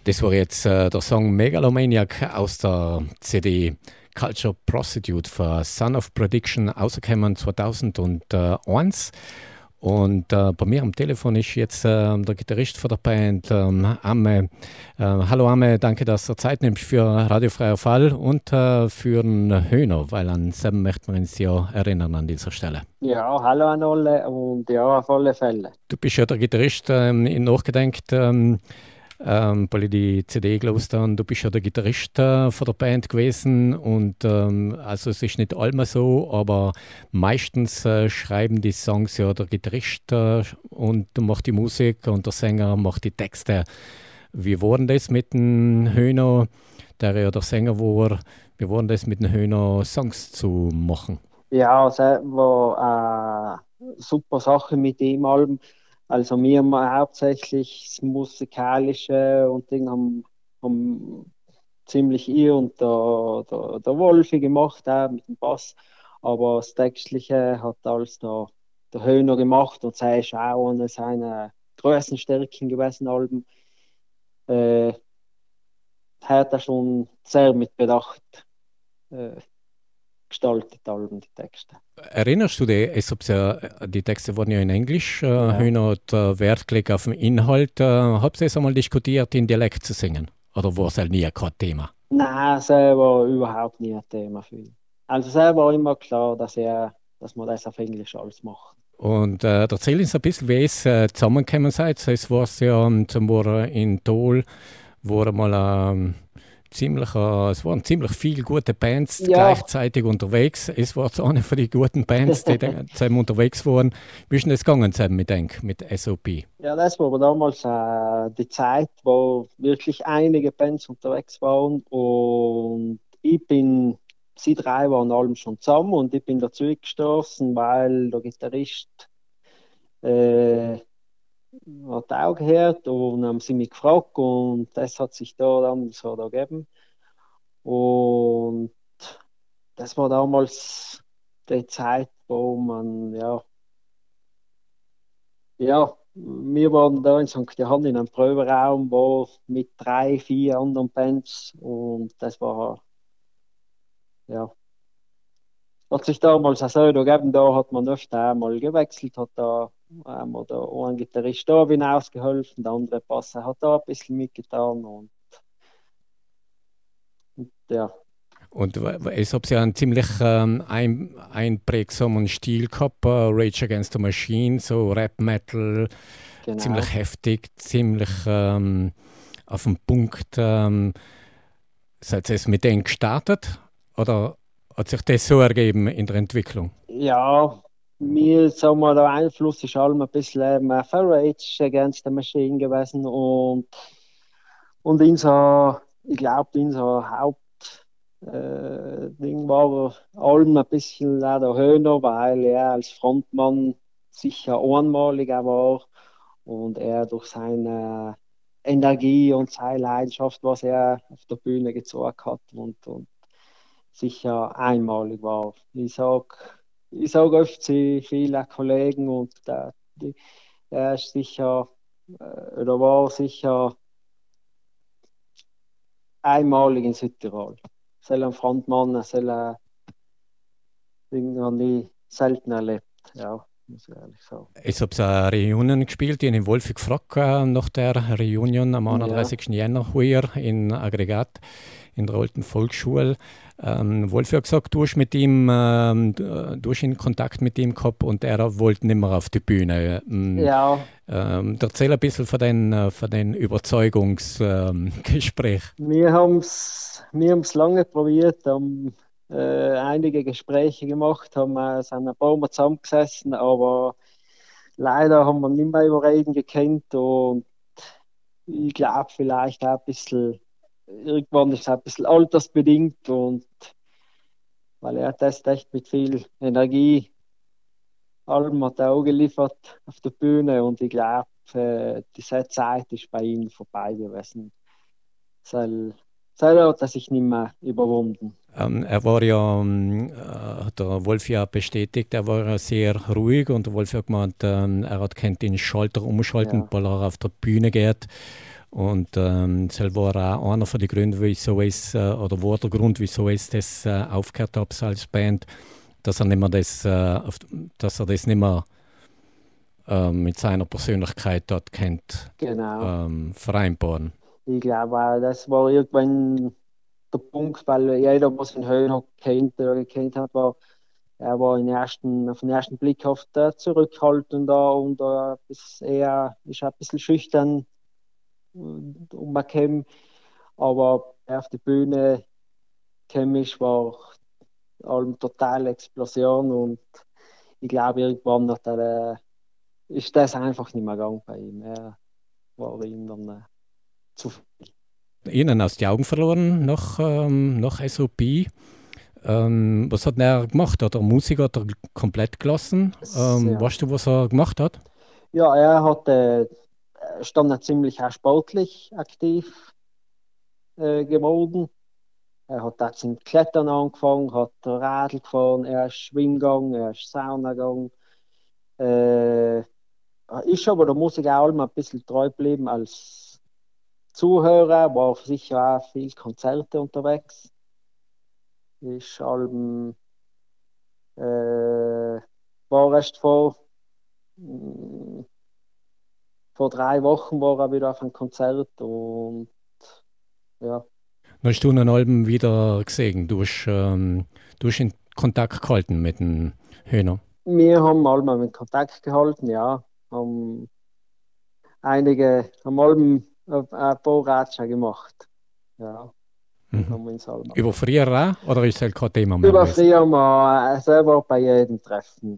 Das war jetzt der Song Megalomaniac aus der CD Culture Prostitute für Son of Prediction, rausgekommen 2001. Und bei mir am Telefon ist jetzt der Gitarrist von der Band, Amme. Hallo Amme, danke, dass du Zeit nimmst für Radiofreier Fall und für einen Höhner, weil an Sam möchte man uns ja erinnern an dieser Stelle. Ja, hallo an alle und ja, auf alle Fälle. Du bist ja der Gitarrist in Nachgedenkt, weil ich die CD gelost habe. Du bist ja der Gitarrist von der Band gewesen und also es ist nicht immer so, aber meistens schreiben die Songs ja der Gitarrist und macht die Musik und der Sänger macht die Texte. Wie war denn das mit dem Höhner, der ja der Sänger war, wie war denn das mit dem Höhner Songs zu machen? Ja, es war eine super Sache mit dem Album. Also wir haben hauptsächlich das Musikalische und Ding haben ziemlich ich und der Wolfi gemacht, auch mit dem Bass. Aber das Textliche hat alles der Höhner gemacht und sei ist auch eine seiner größten Stärken gewesen, Alben. Äh, Hat er schon sehr mit Bedacht äh, gestaltet, Alben, die Texte. Erinnerst du dich, die Texte wurden ja in Englisch, Ja. Höhner hat Wert gelegt auf den Inhalt. Habt ihr es einmal diskutiert, in Dialekt zu singen? Oder war es halt nie kein Thema? Nein, selber überhaupt nie ein Thema für ihn. Also selber immer klar, dass man das auf Englisch alles macht. Und erzähl uns ein bisschen, wie es zusammengekommen seid. Es war ja zum in Tol, wo mal es waren ziemlich viele gute Bands Ja, gleichzeitig unterwegs. Es war so eine von den guten Bands, die dann zusammen unterwegs waren. Wie ist denn das gegangen zusammen mit SOP? ja, das war aber damals die Zeit, wo wirklich einige Bands unterwegs waren und sie drei waren allem schon zusammen und ich bin dazu gestoßen, weil der Gitarrist äh, hat auch gehört und haben sie mich gefragt und das hat sich da dann so da gegeben. Und das war damals die Zeit, wo man, wir waren da in St. Johann in einem Proberaum, wo mit drei, vier anderen Bands und das war, ja, hat sich damals auch so da gegeben, da hat man öfter einmal gewechselt, hat da einmal der ein Gitarrist da bin ausgeholfen, der andere Passer hat da ein bisschen mitgetan und ja, Und es hat ja einen ziemlich einprägsamen Stil gehabt, Rage Against the Machine, so Rap-Metal, genau. ziemlich heftig, ziemlich auf den Punkt. Seid ihr es mit denen gestartet oder hat sich das so ergeben in der Entwicklung? Ja, mir, sagen wir, der Einfluss ist allem ein bisschen von Rage Against the Machine gewesen und ich glaube, unser Ding war allem ein bisschen auch der Höhner, weil er als Frontmann sicher einmaliger war und er durch seine Energie und seine Leidenschaft, was er auf der Bühne gezogen hat und sicher einmalig war. Ich sag oft zu vielen Kollegen und er ist sicher oder war sicher einmalig in Südtirol. Ein Frontmann, Ding habe ich selten erlebt. Ja, muss ich ehrlich sagen. Ich habe eine Reunion gespielt, die in Wolfi gefragt nach der Reunion am Ja, 31. Jänner hier in Aggregat in der alten Volksschule. Wolfi hat gesagt, du hast in Kontakt mit ihm gehabt und er wollte nicht mehr auf die Bühne. ja, Erzähl ein bisschen von den Überzeugungsgespräch. wir haben's lange probiert, haben einige Gespräche gemacht, sind ein paar Mal zusammengesessen, aber leider haben wir nicht mehr überreden gekannt und ich glaube vielleicht auch ein bisschen, irgendwann ist es auch ein bisschen altersbedingt und weil er das echt mit viel Energie allem hat er auch geliefert auf der Bühne und ich glaube, diese Zeit ist bei ihm vorbei gewesen. Selber hat er sich nicht mehr überwunden. Er war ja, hat der Wolf ja bestätigt, er war ja sehr ruhig und der Wolf hat gemeint, er hat kennt den Schalter umschalten, Ja, weil er auf der Bühne geht. Und das war auch einer von den Gründen, wieso es, oder war der Grund, wieso es das aufgehört hat als Band, dass er nicht mehr dass er das nicht mehr mit seiner Persönlichkeit dort kennt, Genau. vereinbaren. Ich glaube auch, das war irgendwann der Punkt, weil jeder, was ihn Höhner kennt oder gekannt hat, er war auf den ersten Blick oft zurückhaltender und ist ein bisschen schüchtern und man kam, aber auf die Bühne chemisch war allem totale Explosion und ich glaube, irgendwann ist das einfach nicht mehr gegangen bei ihm. Er war ihm dann zu viel. Ihnen aus die Augen verloren nach SOP. Was hat er gemacht? Hat er Musik hat er komplett gelassen? Ja. Weißt du, was er gemacht hat? Ja, ist dann ziemlich auch sportlich aktiv geworden. Er hat auch zum Klettern angefangen, hat Radl gefahren, er ist Schwimmen gegangen, er ist Sauna gegangen. Äh, ist aber der Musik auch immer ein bisschen treu geblieben als Zuhörer, war sicher auch viel Konzerte unterwegs. Ist allem, war erst vor 3 Wochen war er wieder auf einem Konzert und ja. Dann hast du einen Alben wieder gesehen. Du hast in Kontakt gehalten mit dem Höhner. Wir haben mal mit Kontakt gehalten, ja. Haben allem ein paar Ratsche gemacht. Ja, und Mhm. haben uns alle Über früher auch? Oder ist es halt kein Thema mehr über gewesen? früher mal selber bei jedem Treffen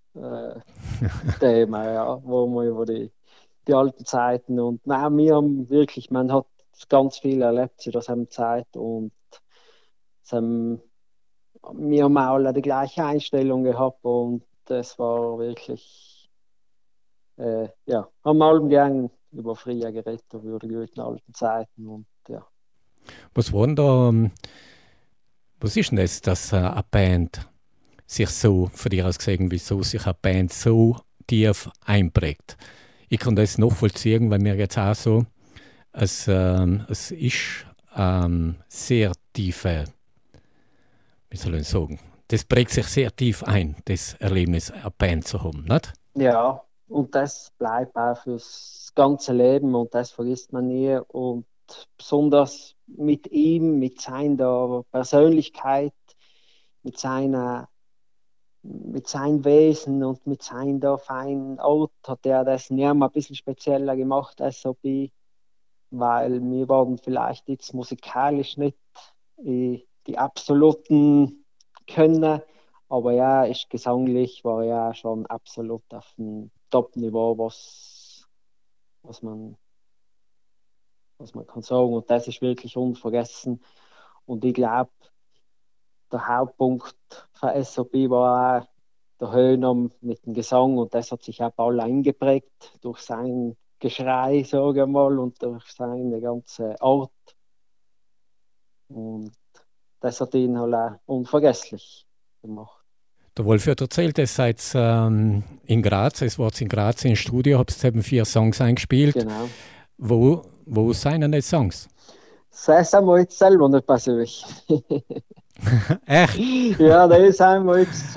Thema, ja, wo wir über die alten Zeiten und nein, man hat ganz viel erlebt zu dieser Zeit und es wir haben alle die gleiche Einstellung gehabt und das war wirklich, ja, haben allem gern über früher geredet, über die guten alten Zeiten und ja. Was war denn da, was ist denn das, dass eine Band sich so, von dir aus gesehen, wieso sich eine Band so tief einprägt? Ich kann das nachvollziehen, weil mir jetzt auch so, es ist sehr tiefe, wie soll ich sagen, das prägt sich sehr tief ein, das Erlebnis, eine Band zu haben, nicht? Ja, und das bleibt auch fürs ganze Leben und das vergisst man nie und besonders mit ihm, mit seiner Persönlichkeit, mit seiner mit seinem Wesen und mit seiner feinen Art hat er das noch mal ein bisschen spezieller gemacht, SOB, weil wir waren vielleicht jetzt musikalisch nicht die absoluten Könner, aber ja, ist gesanglich war ja schon absolut auf dem Top-Niveau, was man, was man kann sagen. Und das ist wirklich unvergessen. Und ich glaube, der Hauptpunkt für SOB war auch der Höhner mit dem Gesang und das hat sich auch bald eingeprägt durch sein Geschrei, sage ich mal, und durch seine ganze Art. Und das hat ihn halt auch unvergesslich gemacht. Der Wolf hat erzählt, ihr seid in Graz, es war in Graz im Studio, habt eben 4 Songs eingespielt. Genau. Wo sind denn die Songs? Das haben wir jetzt selber nicht persönlich. Echt? Ja, das haben wir jetzt,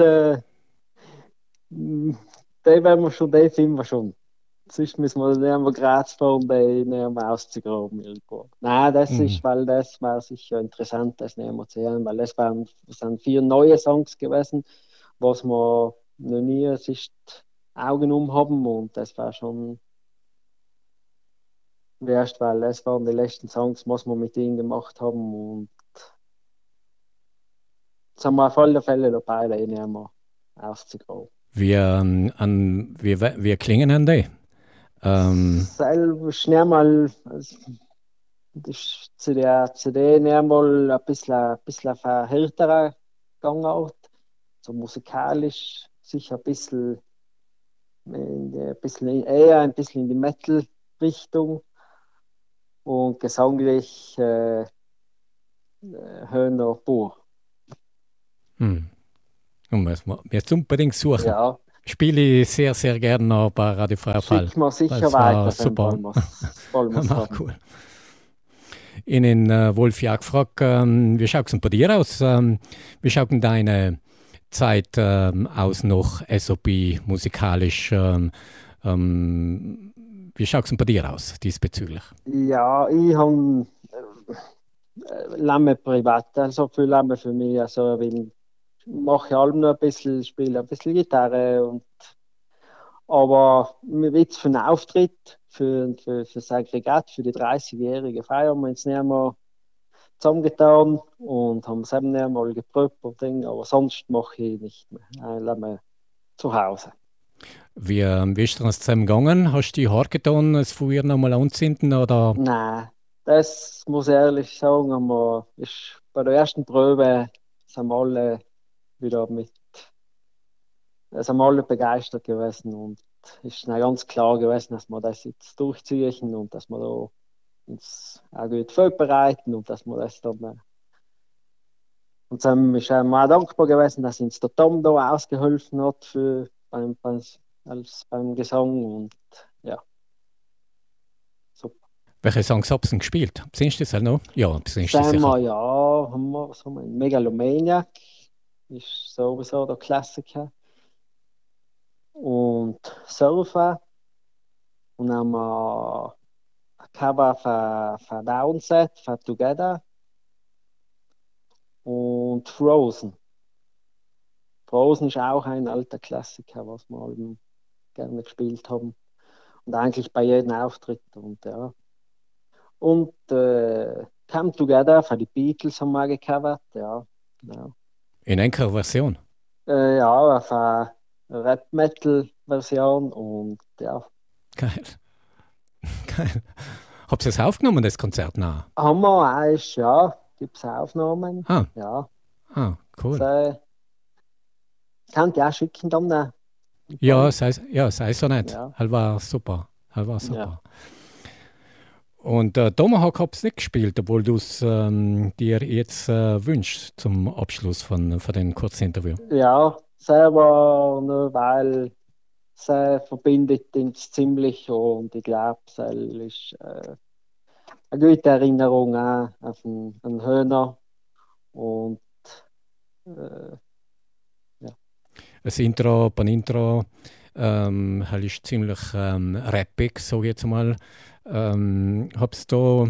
den werden wir schon, den finden wir schon. Sonst müssen wir nehmen wir Graz fahren und den nehmen wir auszugraben irgendwo. Nein, Mhm. weil das war sicher interessant, das nehmen wir zu hören, weil das sind 4 neue Songs gewesen, was wir noch nie sich Augen um haben und das war schon erst, weil das waren die letzten Songs, was wir mit ihnen gemacht haben und jetzt sind wir auf alle Fälle dabei, den nehmen wir auszugraben. Wie klingen denn die? Selber schnell mal, also, das ist zu der CD mal ein bisschen verhärterer Gangart. So musikalisch sicher eher ein bisschen in die Metal-Richtung und gesanglich Höhner pur. Hm. Und wir jetzt unbedingt suchen. Ja, Spiele ich sehr, sehr gerne noch bei Radio Freier Fall. Schick mal Weil sicher es war weiter, dann super. wollen wir's War haben. cool. Ihnen Wolfi auch gefragt, wie schaut es denn bei dir aus? Wie schaut denn deine Zeit aus noch SOP musikalisch? Ähm, Wie schaut es denn bei dir aus diesbezüglich? Ja, ich habe Lemme privat, also für Lemme für mich, also ich mache allem noch ein bisschen, spiele ein bisschen Gitarre und aber jetzt für einen Auftritt, für das Aggregat, für die 30-jährige Feier haben wir uns nicht mehr zusammengetan und haben es eben nicht einmal geprobt und Ding, aber sonst mache ich nicht mehr. Lass mal zu Hause. Wie ist das zusammen gegangen? Hast du die Haare getan, das Feuer nochmal anzünden oder? Nein, das muss ich ehrlich sagen, ist bei der ersten Probe sind wir alle wieder sind wir alle begeistert gewesen und es ist dann ganz klar gewesen, dass wir das jetzt durchziehen und dass wir da uns auch gut vorbereiten und dass wir das dann und dann ist er auch dankbar gewesen, dass uns der Tom da ausgeholfen hat beim Gesang und ja, super. Welche Songs habt ihr denn gespielt? Singst du das auch noch? Ja, singst du Sagen sicher. wir, ja, was haben wir? Megalomaniac ist sowieso der Klassiker und Surfer und dann haben wir ein Cover von Downset, von Together und Frozen. Frozen ist auch ein alter Klassiker, was wir alle gerne gespielt haben. Und eigentlich bei jedem Auftritt. Und ja. Und Come Together von den Beatles haben wir gecovert. Ja, genau. In enkerer Version. Ja, auf eine Rap-Metal-Version. Und ja, Geil. Geil. Habt ihr es aufgenommen, das Konzert? Nein. haben wir auch, ja, gibt es Aufnahmen. Ah, Ja, cool. das kann ich auch schicken dann. Ja, sei so nicht. Ja, Halt war super. Halt war ja. super. Und Tomahawk habt ihr nicht gespielt, obwohl du es dir jetzt wünschst zum Abschluss von dem Kurzinterview. Ja, selber nur weil sie verbindet uns ziemlich und ich glaube, es ist eine gute Erinnerung auch auf den Höhner und äh, ja. Das Intro, beim Intro, halt ist ziemlich rappig, sage ich jetzt mal. Hab's da,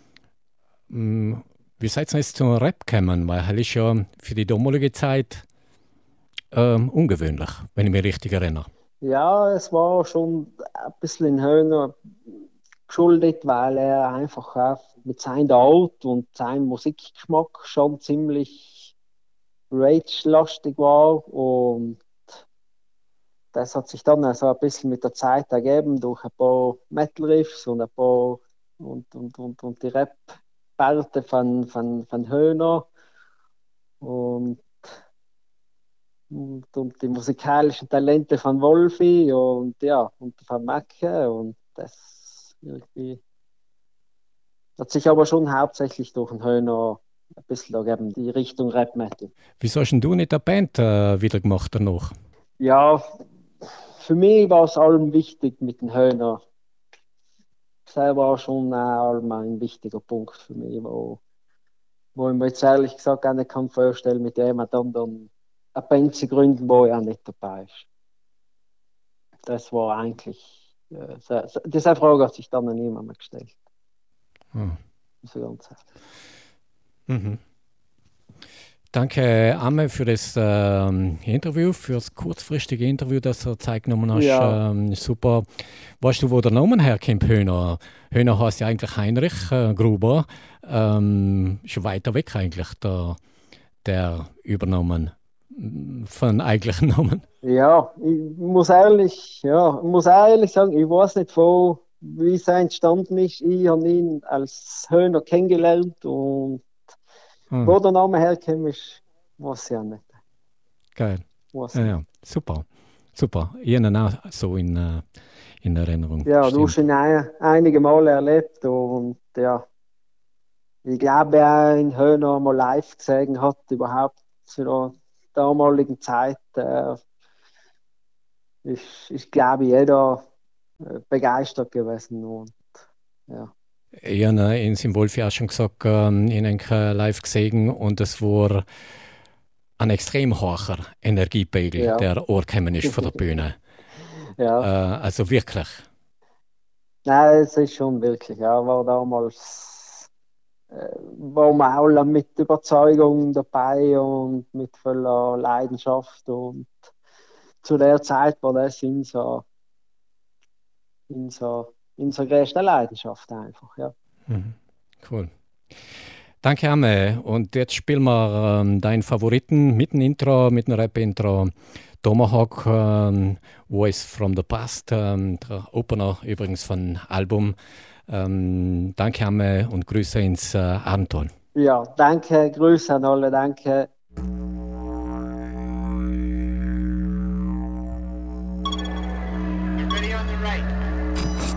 wie seid ihr jetzt zum Rap gekommen? Weil halt ist ja für die damalige Zeit ungewöhnlich, wenn ich mich richtig erinnere. Ja, es war schon ein bisschen in Höhner geschuldet, weil er einfach auch mit seiner Art und seinem Musikgeschmack schon ziemlich rage-lastig war und das hat sich dann also ein bisschen mit der Zeit ergeben durch ein paar Metal-Riffs und ein paar und die Rap-Parte von Höhner und, und die musikalischen Talente von Wolfi und ja, und von Macke und das irgendwie hat sich aber schon hauptsächlich durch den Höhner ein bisschen ergeben, die Richtung Rap-Metal. Wieso hast denn du nicht eine Band wieder gemacht danach? Ja, für mich war es allem wichtig mit den Höhner. Das war schon auch ein wichtiger Punkt für mich, wo ich mir jetzt ehrlich gesagt gar nicht kann vorstellen, mit jemand anderem eine Band zu gründen, wo er nicht dabei ist. Das war eigentlich, diese Frage hat sich dann noch niemand mehr gestellt. Hm. So ganz ehrlich. Mhm. Danke, Amme, für das Interview, für das kurzfristige Interview, das du Zeit genommen hast. Ja, Super. Weißt du, wo der Name herkommt, Höhner? Höhner heißt ja eigentlich Heinrich Gruber. Schon weiter weg eigentlich, der Übernamen von eigentlichen Namen. ja, ich muss ehrlich sagen, ich weiß nicht, wie es entstanden ist. Ich habe ihn als Höhner kennengelernt und Hm, wo der Name herkommt, weiß ich auch nicht. geil. Weiß ich Ja, nicht. ja, super. Super. Ich habe ihn auch so in Erinnerung. Ja, du hast Stimmt. ihn einige Male erlebt und ja, ich glaube, er in Höhner mal live gesehen hat, überhaupt zu der damaligen Zeit. ist glaube ich, jeder begeistert gewesen. Und, ja. Ich habe in Wolf ja auch schon gesagt, ich habe live gesehen und es war ein extrem hoher Energiepegel, Ja. der angekommen ist von der Bühne. Ja. Also wirklich. Nein, es ist schon wirklich, ja, war damals, war man auch mit Überzeugung dabei und mit voller Leidenschaft und zu der Zeit war das unsere größte Leidenschaft einfach, ja. Mhm. Cool. Danke, Amme. Und jetzt spielen wir deinen Favoriten mit dem Intro, mit dem Rap-Intro. Tomahawk, Voice from the Past, der Opener übrigens von Album. Danke, Amme, und Grüße ins Abenteuer. Ja, danke, Grüße an alle, danke.